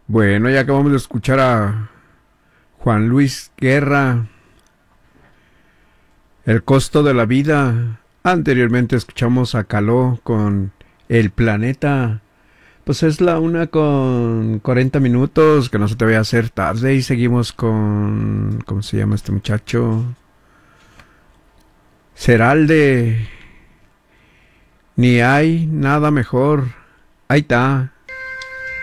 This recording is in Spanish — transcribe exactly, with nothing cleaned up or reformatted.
Bueno, ya acabamos de escuchar a Juan Luis Guerra, El costo de la vida. Anteriormente escuchamos a Caló con El planeta. Pues es la una con cuarenta minutos, que no se te vaya a hacer tarde. Y seguimos con... ¿Cómo se llama este muchacho? Seralde. Ni hay nada mejor. Ahí está.